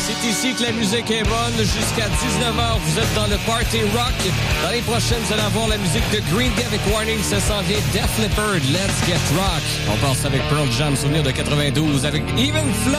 C'est ici que la musique est bonne. Jusqu'à 19h, vous êtes dans le Party Rock. Dans les prochaines, vous allez avoir la musique de Green Day avec Warning. Ça s'en vient. Def Leppard, Let's Get Rock. On passe avec Pearl Jam, souvenir de 92, avec Even Flow.